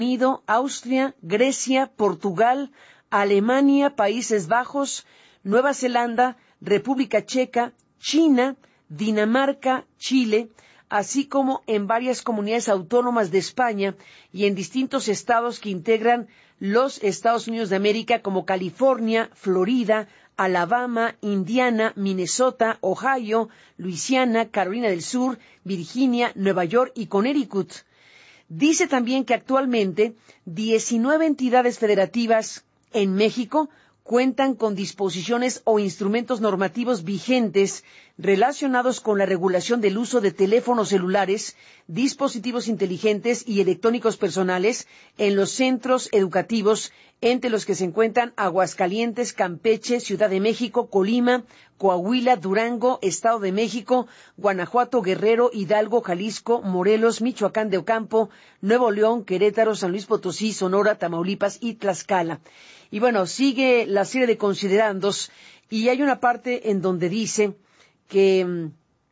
Unido, Austria, Grecia, Portugal, Alemania, Países Bajos, Nueva Zelanda, República Checa, China, Dinamarca, Chile, así como en varias comunidades autónomas de España y en distintos estados que integran los Estados Unidos de América, como California, Florida, Alabama, Indiana, Minnesota, Ohio, Luisiana, Carolina del Sur, Virginia, Nueva York y Connecticut. Dice también que actualmente 19 entidades federativas en México cuentan con disposiciones o instrumentos normativos vigentes relacionados con la regulación del uso de teléfonos celulares, dispositivos inteligentes y electrónicos personales en los centros educativos, entre los que se encuentran Aguascalientes, Campeche, Ciudad de México, Colima, Coahuila, Durango, Estado de México, Guanajuato, Guerrero, Hidalgo, Jalisco, Morelos, Michoacán de Ocampo, Nuevo León, Querétaro, San Luis Potosí, Sonora, Tamaulipas y Tlaxcala. Y bueno, sigue la serie de considerandos y hay una parte en donde dice que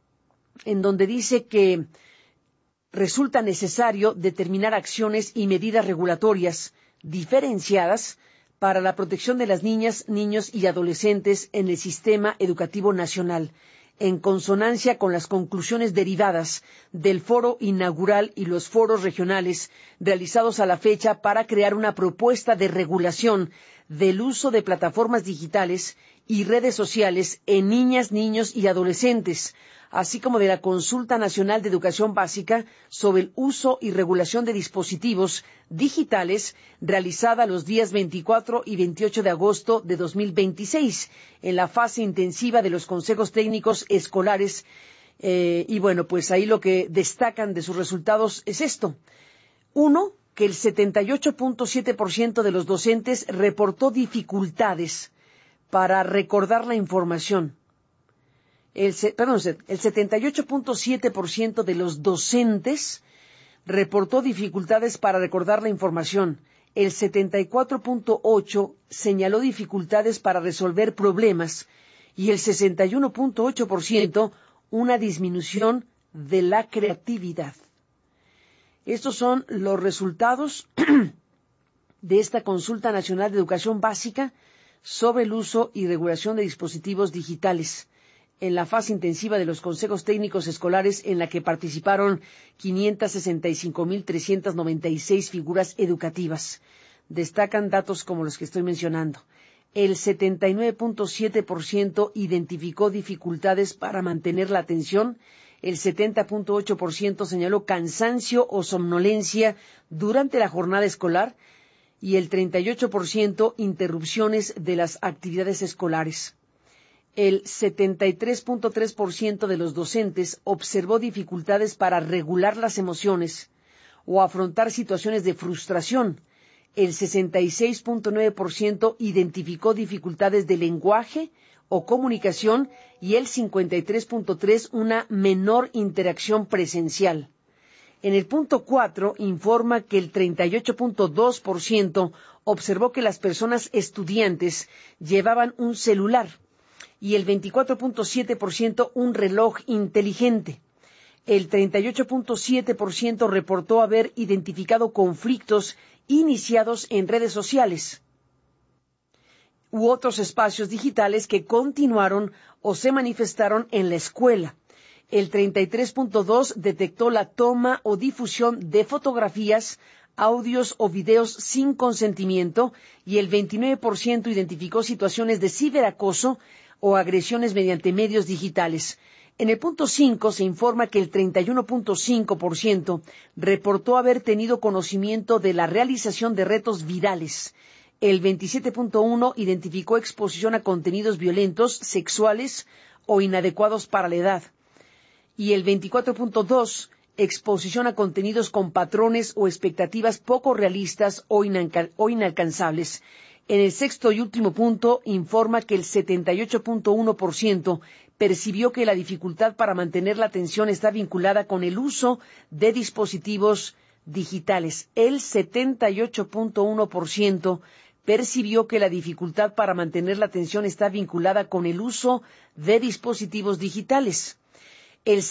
resulta necesario determinar acciones y medidas regulatorias diferenciadas para la protección de las niñas, niños y adolescentes en el sistema educativo nacional, en consonancia con las conclusiones derivadas del foro inaugural y los foros regionales realizados a la fecha para crear una propuesta de regulación del uso de plataformas digitales y redes sociales en niñas, niños y adolescentes, así como de la Consulta Nacional de Educación Básica sobre el uso y regulación de dispositivos digitales, realizada los días 24 y 28 de agosto de 2026, en la fase intensiva de los consejos técnicos escolares. Y bueno, pues ahí lo que destacan de sus resultados es esto. Uno, que el 78.7% de los docentes reportó dificultades para recordar la información. El 78.7% de los docentes reportó dificultades para recordar la información. El 74.8% señaló dificultades para resolver problemas y el 61.8% una disminución de la creatividad. Estos son los resultados de esta Consulta Nacional de Educación Básica sobre el uso y regulación de dispositivos digitales en la fase intensiva de los consejos técnicos escolares, en la que participaron 565.396 figuras educativas. Destacan datos como los que estoy mencionando. El 79.7% identificó dificultades para mantener la atención, el 70.8% señaló cansancio o somnolencia durante la jornada escolar y el 38% interrupciones de las actividades escolares. El 73.3% de los docentes observó dificultades para regular las emociones o afrontar situaciones de frustración. El 66.9% identificó dificultades de lenguaje o comunicación y el 53.3% una menor interacción presencial. En el punto 4 informa que el 38.2% observó que las personas estudiantes llevaban un celular y el 24.7% un reloj inteligente. El 38.7% reportó haber identificado conflictos iniciados en redes sociales u otros espacios digitales que continuaron o se manifestaron en la escuela. El 33.2% detectó la toma o difusión de fotografías, audios o videos sin consentimiento y el 29% identificó situaciones de ciberacoso o agresiones mediante medios digitales. En el punto 5 se informa que el 31.5% reportó haber tenido conocimiento de la realización de retos virales. El 27.1% identificó exposición a contenidos violentos, sexuales o inadecuados para la edad. Y el 24.2% exposición a contenidos con patrones o expectativas poco realistas o inalcanzables. En el sexto y último punto, informa que el 78.1% percibió que la dificultad para mantener la atención está vinculada con el uso de dispositivos digitales. El 78.1% percibió que la dificultad para mantener la atención está vinculada con el uso de dispositivos digitales. El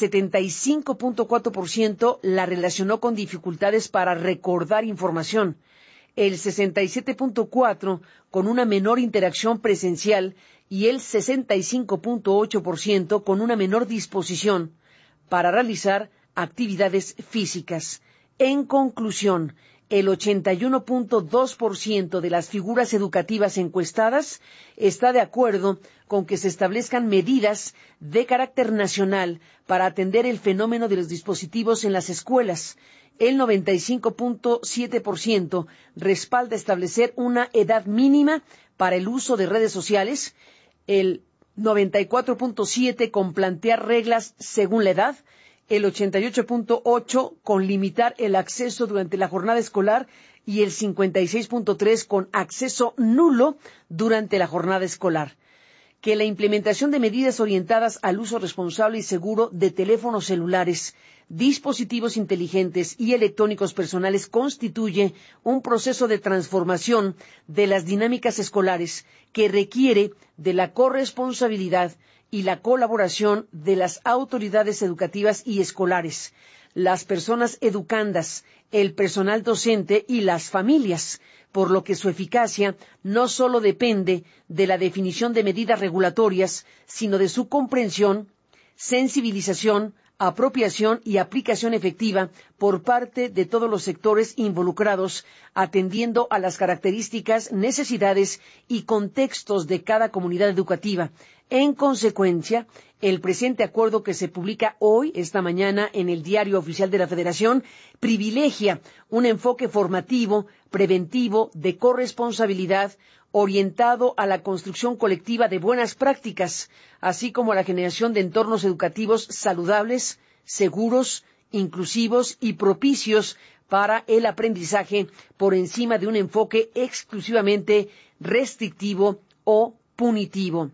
75.4% la relacionó con dificultades para recordar información. El 67.4% con una menor interacción presencial y el 65.8% con una menor disposición para realizar actividades físicas. En conclusión, el 81.2% de las figuras educativas encuestadas está de acuerdo con que se establezcan medidas de carácter nacional para atender el fenómeno de los dispositivos en las escuelas. El 95.7% respalda establecer una edad mínima para el uso de redes sociales, el 94.7% con plantear reglas según la edad, el 88.8% con limitar el acceso durante la jornada escolar y el 56.3% con acceso nulo durante la jornada escolar. Que la implementación de medidas orientadas al uso responsable y seguro de teléfonos celulares, dispositivos inteligentes y electrónicos personales constituye un proceso de transformación de las dinámicas escolares que requiere de la corresponsabilidad y la colaboración de las autoridades educativas y escolares, las personas educandas, el personal docente y las familias, por lo que su eficacia no solo depende de la definición de medidas regulatorias, sino de su comprensión, sensibilización, apropiación y aplicación efectiva por parte de todos los sectores involucrados, atendiendo a las características, necesidades y contextos de cada comunidad educativa. En consecuencia, el presente acuerdo que se publica hoy, esta mañana, en el Diario Oficial de la Federación, privilegia un enfoque formativo, preventivo, de corresponsabilidad, orientado a la construcción colectiva de buenas prácticas, así como a la generación de entornos educativos saludables, seguros, inclusivos y propicios para el aprendizaje por encima de un enfoque exclusivamente restrictivo o punitivo.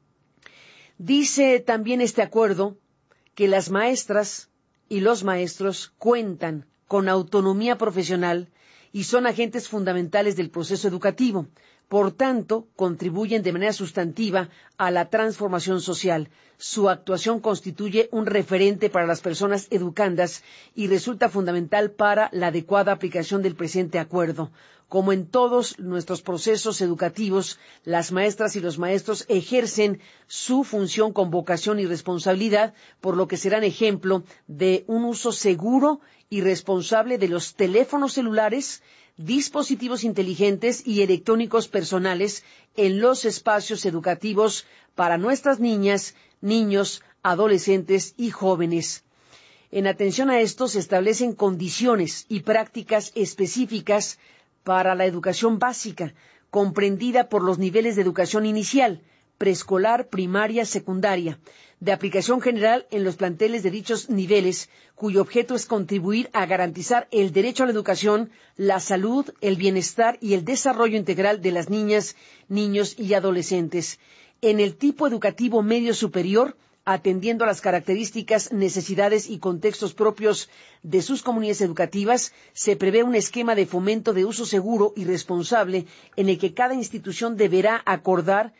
Dice también este acuerdo que las maestras y los maestros cuentan con autonomía profesional y son agentes fundamentales del proceso educativo. Por tanto, contribuyen de manera sustantiva a la transformación social. Su actuación constituye un referente para las personas educandas y resulta fundamental para la adecuada aplicación del presente acuerdo. Como en todos nuestros procesos educativos, las maestras y los maestros ejercen su función con vocación y responsabilidad, por lo que serán ejemplo de un uso seguro y responsable de los teléfonos celulares, dispositivos inteligentes y electrónicos personales en los espacios educativos para nuestras niñas, niños, adolescentes y jóvenes. En atención a esto, se establecen condiciones y prácticas específicas para la educación básica, comprendida por los niveles de educación inicial, preescolar, primaria, secundaria, de aplicación general en los planteles de dichos niveles, cuyo objeto es contribuir a garantizar el derecho a la educación, la salud, el bienestar y el desarrollo integral de las niñas, niños y adolescentes. En el tipo educativo medio superior, atendiendo a las características, necesidades y contextos propios de sus comunidades educativas, se prevé un esquema de fomento de uso seguro y responsable en el que cada institución deberá acordar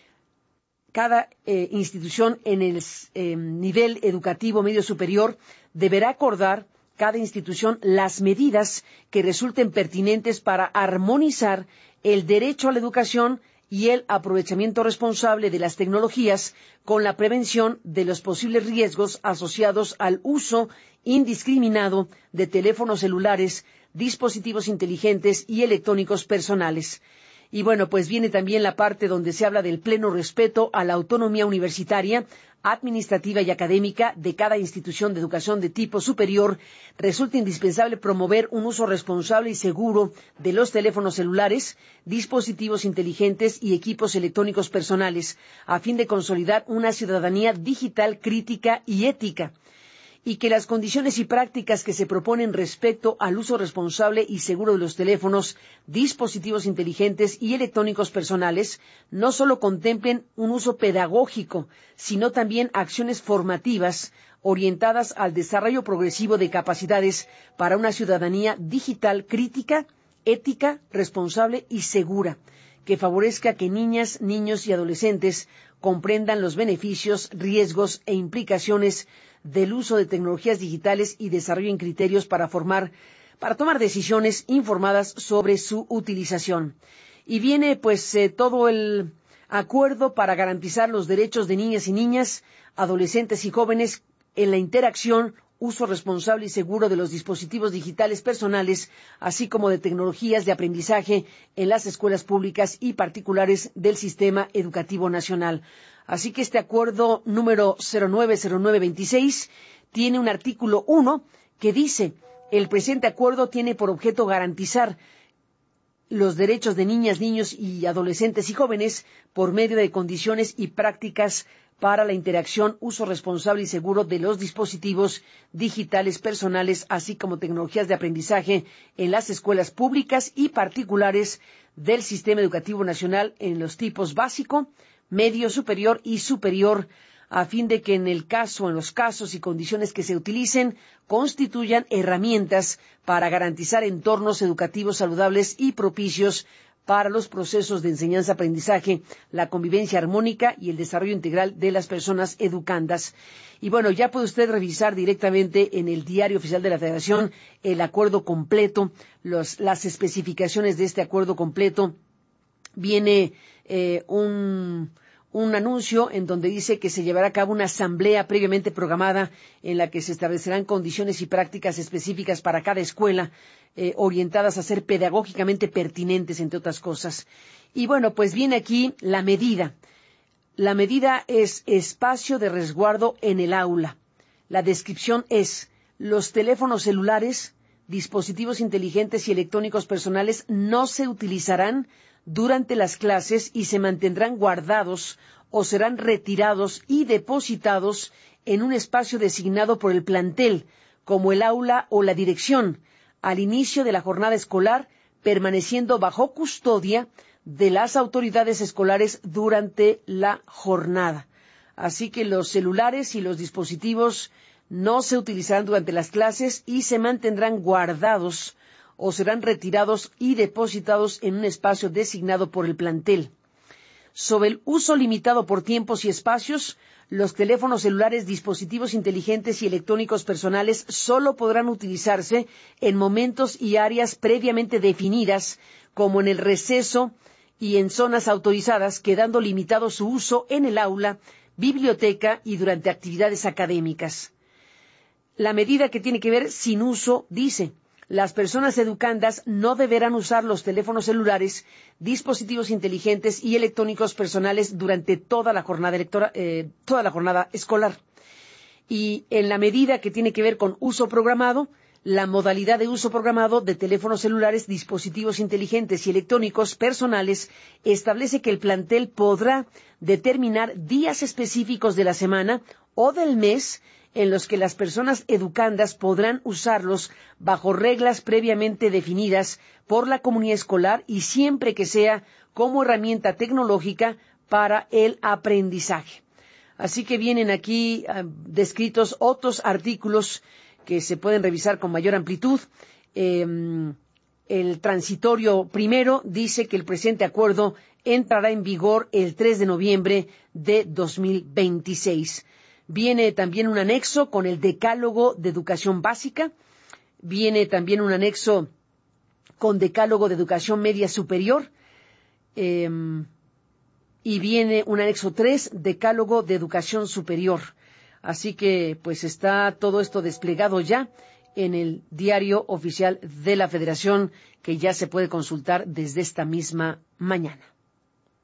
cada institución en el nivel educativo medio superior deberá acordar cada institución las medidas que resulten pertinentes para armonizar el derecho a la educación y el aprovechamiento responsable de las tecnologías con la prevención de los posibles riesgos asociados al uso indiscriminado de teléfonos celulares, dispositivos inteligentes y electrónicos personales. Y bueno, pues viene también la parte donde se habla del pleno respeto a la autonomía universitaria, administrativa y académica de cada institución de educación de tipo superior. Resulta indispensable promover un uso responsable y seguro de los teléfonos celulares, dispositivos inteligentes y equipos electrónicos personales, a fin de consolidar una ciudadanía digital crítica y ética, y que las condiciones y prácticas que se proponen respecto al uso responsable y seguro de los teléfonos, dispositivos inteligentes y electrónicos personales no solo contemplen un uso pedagógico, sino también acciones formativas orientadas al desarrollo progresivo de capacidades para una ciudadanía digital crítica, ética, responsable y segura, que favorezca que niñas, niños y adolescentes comprendan los beneficios, riesgos e implicaciones del uso de tecnologías digitales y desarrollen criterios para tomar decisiones informadas sobre su utilización. Y viene todo el acuerdo para garantizar los derechos de niñas y niñas, adolescentes y jóvenes en la interacción, uso responsable y seguro de los dispositivos digitales personales, así como de tecnologías de aprendizaje en las escuelas públicas y particulares del Sistema Educativo Nacional. Así que este acuerdo número 090926 tiene un artículo 1 que dice: el presente acuerdo tiene por objeto garantizar los derechos de niñas, niños y adolescentes y jóvenes por medio de condiciones y prácticas para la interacción, uso responsable y seguro de los dispositivos digitales personales, así como tecnologías de aprendizaje en las escuelas públicas y particulares del Sistema Educativo Nacional en los tipos básico, medio, superior y superior, a fin de que en los casos y condiciones que se utilicen, constituyan herramientas para garantizar entornos educativos saludables y propicios para los procesos de enseñanza-aprendizaje, la convivencia armónica y el desarrollo integral de las personas educandas. Y bueno, ya puede usted revisar directamente en el Diario Oficial de la Federación el acuerdo completo, las especificaciones de este acuerdo completo. Viene un anuncio en donde dice que se llevará a cabo una asamblea previamente programada en la que se establecerán condiciones y prácticas específicas para cada escuela, orientadas a ser pedagógicamente pertinentes, entre otras cosas. Y bueno, pues viene aquí la medida. La medida es espacio de resguardo en el aula. La descripción es: los teléfonos celulares, dispositivos inteligentes y electrónicos personales no se utilizarán durante las clases y se mantendrán guardados o serán retirados y depositados en un espacio designado por el plantel, como el aula o la dirección, al inicio de la jornada escolar, permaneciendo bajo custodia de las autoridades escolares durante la jornada. Así que los celulares y los dispositivos no se utilizarán durante las clases y se mantendrán guardados o serán retirados y depositados en un espacio designado por el plantel. Sobre el uso limitado por tiempos y espacios, los teléfonos celulares, dispositivos inteligentes y electrónicos personales solo podrán utilizarse en momentos y áreas previamente definidas, como en el receso y en zonas autorizadas, quedando limitado su uso en el aula, biblioteca y durante actividades académicas. La medida que tiene que ver sin uso dice: las personas educandas no deberán usar los teléfonos celulares, dispositivos inteligentes y electrónicos personales durante toda la jornada escolar. Y en la medida que tiene que ver con uso programado, la modalidad de uso programado de teléfonos celulares, dispositivos inteligentes y electrónicos personales establece que el plantel podrá determinar días específicos de la semana o del mes en los que las personas educandas podrán usarlos bajo reglas previamente definidas por la comunidad escolar y siempre que sea como herramienta tecnológica para el aprendizaje. Así que vienen aquí descritos otros artículos que se pueden revisar con mayor amplitud. El transitorio primero dice que el presente acuerdo entrará en vigor el 3 de noviembre de 2026. Viene también un anexo con el decálogo de educación básica. Viene también un anexo con decálogo de educación media superior. Y viene un anexo 3, decálogo de educación superior. Así que pues está todo esto desplegado ya en el Diario Oficial de la Federación, que ya se puede consultar desde esta misma mañana.